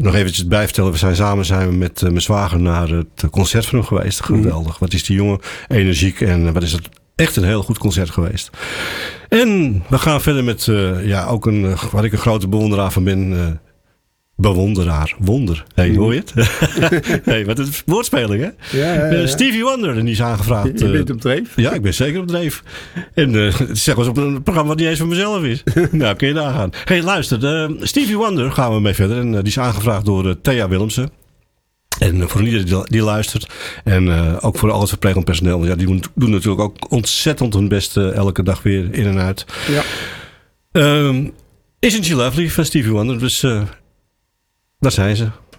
nog eventjes bijvertellen. We zijn met mijn zwager naar het concert van hem geweest. Geweldig. Wat is die jongen energiek en wat is het echt een heel goed concert geweest. En we gaan verder met ook waar ik een grote bewonderaar van ben. Bewonderaar. Wonder. Hey, hoor je het? Hey, wat een woordspeling, hè? Ja. Stevie Wonder, en die is aangevraagd. Je bent op dreef? Ja, ik ben zeker op dreef. En zeg maar eens op een programma wat niet eens van mezelf is. Nou, kun je nagaan. Hey, luister. Stevie Wonder gaan we mee verder. En die is aangevraagd door Thea Willemsen. En voor iedereen die luistert. En ook voor al het verplegend personeel. Ja, die doen natuurlijk ook ontzettend hun best elke dag weer in en uit. Ja. Isn't She Lovely van Stevie Wonder. Dus daar zijn ze.